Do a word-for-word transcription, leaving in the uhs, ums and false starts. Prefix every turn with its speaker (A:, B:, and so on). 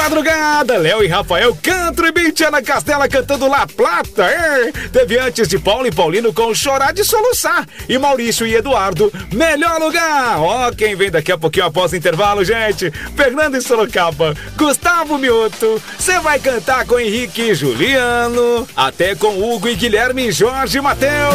A: madrugada, Léo e Rafael Country Beat na Castela cantando La Plata. É. Teve antes de Paulo e Paulino com Chorar de Soluçar. E Maurício e Eduardo, Melhor Lugar. Ó, oh, quem vem daqui a pouquinho após o intervalo, gente. Fernando e Sorocaba, Gustavo Mioto. Você vai cantar com Henrique e Juliano. Até com Hugo e Guilherme e Jorge Mateus.